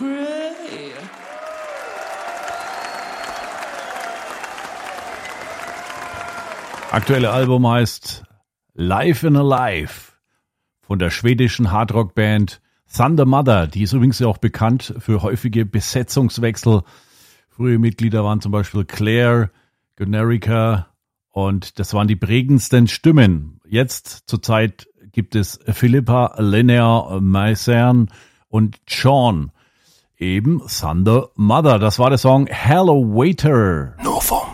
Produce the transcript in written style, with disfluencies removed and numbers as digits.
pray. Aktuelle Album heißt Life in a Life von der schwedischen Hardrock-Band Thunder Mother. Die ist übrigens auch bekannt für häufige Besetzungswechsel. Frühe Mitglieder waren zum Beispiel Claire, Gunerica und das waren die prägendsten Stimmen. Jetzt zurzeit gibt es Philippa, Linnea, Maisern und Sean. Eben Thunder Mother. Das war der Song Hello Waiter. Novum.